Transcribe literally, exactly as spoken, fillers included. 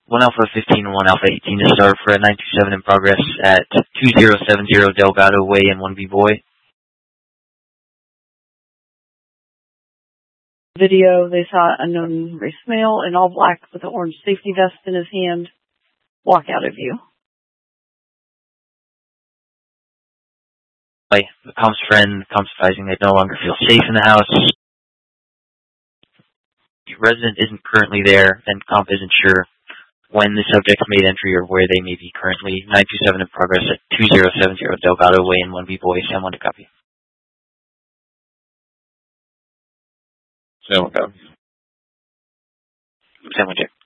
one Alpha fifteen and one Alpha eighteen to start for a nine two seven in progress at two zero seven zero Delgado Way in one B Boy. Video, they saw an unknown race male in all black with an orange safety vest in his hand walk out of view. The comp's friend, the comp's advising they no longer feel safe in the house. The resident isn't currently there, and comp isn't sure when the subject made entry or where they may be currently. nine two seven in progress at two zero seven zero Delgado Way in one B Boy. Sam one to copy. Sam one copy. Sam one check.